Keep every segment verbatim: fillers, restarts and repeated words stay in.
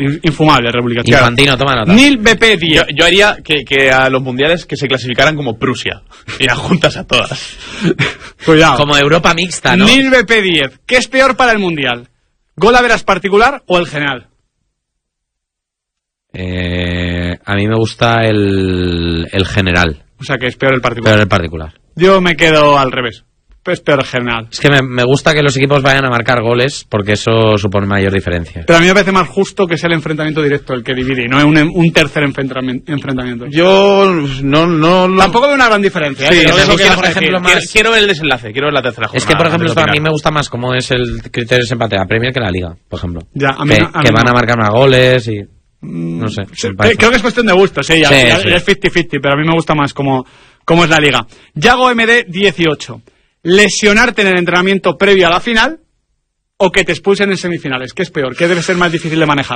infumable, República Checa. Infantino, toma nota. Nil B P diez. Yo, yo haría que, que a los mundiales que se clasificaran como Prusia. Y las juntas a todas. Cuidado. Como Europa mixta, ¿no? Nil B P diez. ¿Qué es peor para el mundial? ¿Gol a veras particular o el general? Eh, a mí me gusta el, el general. O sea que es peor el particular. Peor el particular. Yo me quedo al revés. Es peor el general. Es que me, me gusta que los equipos vayan a marcar goles porque eso supone mayor diferencia. Pero a mí me parece más justo que sea el enfrentamiento directo el que divide y no un, un tercer enfrentamiento. Yo no... no, no... Tampoco veo una gran diferencia. Sí, ¿eh? me Eso gusta, que por ejemplo, más... quiero, quiero ver el desenlace, quiero ver la tercera jornada. Es que, por ejemplo, a mí me gusta más cómo es el criterio de desempate a Premier que la Liga, por ejemplo. Ya, a mí que no, a que mí van no. a marcar más goles y... No sé. Sí, creo que es cuestión de gusto, sí, ya, sí, ya, sí. ya es cincuenta cincuenta, pero a mí me gusta más cómo, cómo es la Liga. Yago M D dieciocho. ¿Lesionarte en el entrenamiento previo a la final o que te expulsen en semifinales? ¿Qué es peor? ¿Qué debe ser más difícil de manejar?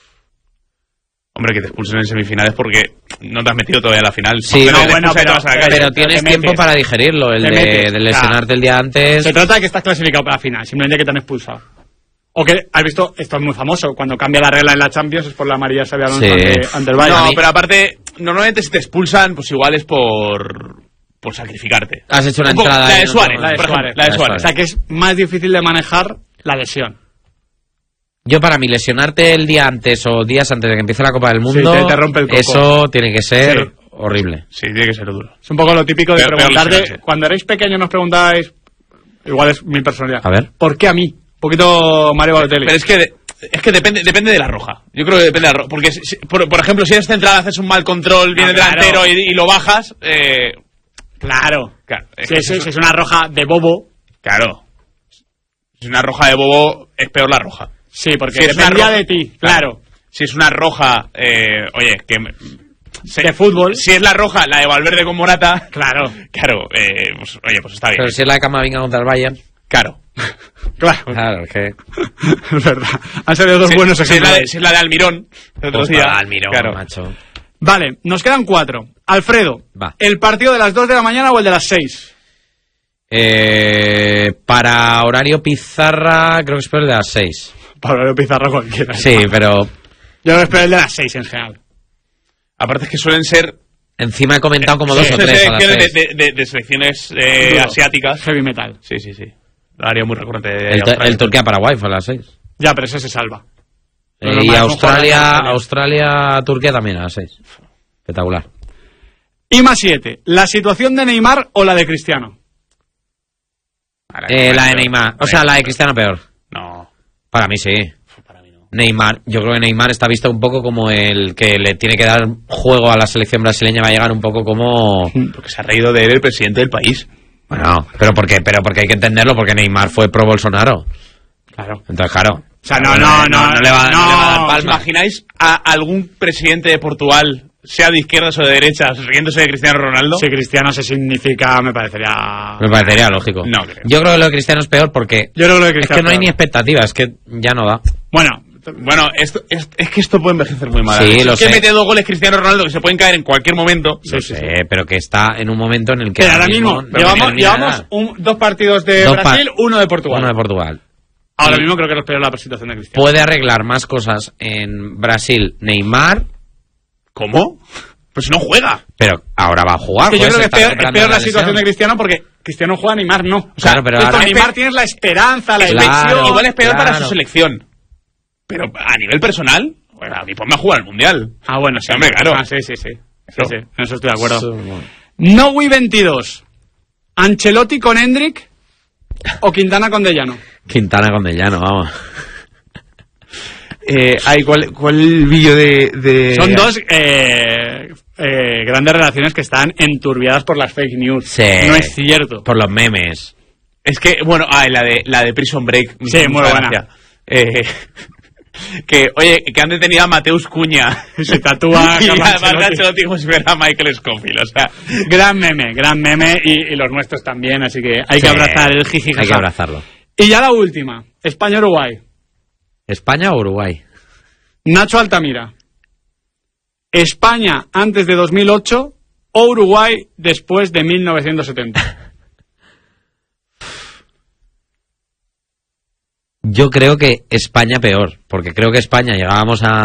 Hombre, que te expulsen en semifinales porque no te has metido todavía a la final. Sí, no, no, bueno, pero, pero, pero tienes tiempo para digerirlo, el de, de lesionarte el día antes. Se trata de que estás clasificado para la final, simplemente que te han expulsado. O que, has visto, esto es muy famoso, cuando cambia la regla en la Champions es por la amarilla Xabi Alonso Sí. ante, ante el Bayern. No, pero aparte, normalmente si te expulsan, pues igual es por... por sacrificarte. Has hecho una Un poco, entrada... la ahí, de ¿no? Suárez, La de por ejemplo, Suárez. la de La de Suárez. O sea que es más difícil de manejar la lesión. Yo, para mí, lesionarte el día antes o días antes de que empiece la Copa del Mundo, Sí, te- te rompe el coco. eso tiene que ser Sí. horrible. Sí, tiene que ser duro. Es un poco lo típico de Peor- peor preguntarte, lesionarse. cuando erais pequeños nos preguntabais, igual es mi personalidad, A ver. ¿por qué a mí? Un poquito Mario Balotelli. Pero es que... de- Es que depende depende de la roja. Yo creo que depende de la roja. Porque, si- si- por, por ejemplo, si eres central, haces un mal control, viene Ah, claro. delantero y, y lo bajas... Eh, Claro. claro, es Si que es, eso- si es una roja de bobo, claro. Si es una roja de bobo, es peor la roja. sí, porque Si es una dependía roja- de ti, claro. Si es una roja... Eh, oye, que... me- se- De fútbol. Si es la roja, la de Valverde con Morata... Claro. Claro, eh, pues, oye, pues está bien. Pero si es la de Camavinga contra el Bayern... Claro. Claro. Claro, es que... Es verdad. Han salido dos Si- buenos si es, ejemplos. la de, si es la de Almirón, el otro Ostras, día, Almirón, claro. macho. Vale, nos quedan cuatro. Alfredo, Va. ¿el partido de las dos de la mañana o el de las seis? Eh, para horario pizarra, creo que espero el de las seis. Pablo Pizarro cualquiera. Sí, pero Yo espero el de las seis en general. Aparte es que suelen ser... encima he comentado como dos Sí, o son tres a las selecciones seis. de, de- de selecciones eh, Duro. asiáticas. Heavy metal. Sí, sí, sí. Área muy recurrente de El, Australia. el Turquía-Paraguay fue a las seis. Ya, pero ese se salva. Lo Eh, normal y es un Australia, jugador de Australia-Turquía también a las seis. Espectacular. Y más siete, ¿la situación de Neymar o la de Cristiano? Ah, Eh, la de Neymar. O sea, la de Cristiano peor. No, Para mí sí. para mí no. Neymar, yo creo que Neymar está visto un poco como el que le tiene que dar juego a la selección brasileña, va a llegar un poco como... Porque se ha reído de él el presidente del país. Bueno, pero porque, pero porque hay que entenderlo, porque Neymar fue pro Bolsonaro. Claro. Entonces, claro. O sea, no, Bueno, no, no, no le va, no le va a dar no, ¿Os palma. imagináis a algún presidente de Portugal, sea de izquierdas o de derechas, riéndose de Cristiano Ronaldo? Si Cristiano se significa, me parecería... Me parecería lógico. No creo. Yo creo que lo de Cristiano es peor porque Yo creo que lo de es Cristiano que no hay peor. ni expectativas, es que ya no da. Bueno, Bueno, esto, es, es que esto puede envejecer muy mal. Sí, es lo que sé. mete dos goles Cristiano Ronaldo que se pueden caer en cualquier momento. Lo sé, pero que está en un momento en el que pero ahora mismo, no llevamos, termina de llevamos dar. un- dos partidos de Dos Brasil, pa- uno de Portugal. Uno de Portugal. Ahora Y- mismo creo que es peor la situación de Cristiano. Puede arreglar más cosas en Brasil Neymar, ¿Cómo? Pues si no juega. pero ahora va a jugar. Que yo pues, creo que es está peor, es recuperando peor la lesión. situación de Cristiano porque Cristiano juega, Neymar no. O sea, Claro, pero tú ahora- con Neymar tienes la esperanza, la Claro. ilusión. Igual es peor para claro. su selección. Pero a nivel personal, bueno, a mí ponme a jugar al Mundial. Ah, bueno, sí. Hombre, claro. Ah, sí, sí, sí. Sí, No. sí, en eso estoy de acuerdo. Eso, bueno. Nowi veintidós. ¿Ancelotti con Hendrik o Quintana con Dellano? Quintana con Dellano, vamos. Eh, ay, ¿cuál, cuál el vídeo de, de...? Son dos eh, eh, grandes relaciones que están enturbiadas por las fake news. Sí. No es cierto. Por los memes. Es que, bueno, ah, la de, la de Prison Break. me Sí, hizo muy mucha buena. gracia. Eh, que, oye, que han detenido a Mateus Cuña. Se tatúa y Carlo además Ancelotti. Ancelotti como si fuera Michael Scofield, o sea... Gran meme, gran meme y, y los nuestros también, así que hay que Sí, abrazar el jiji Hay que jaja. abrazarlo. Y ya la última, España-Uruguay. ¿España o Uruguay? Nacho Altamira. ¿España antes de dos mil ocho o Uruguay después de mil novecientos setenta? Yo creo que España peor, porque creo que España llegábamos a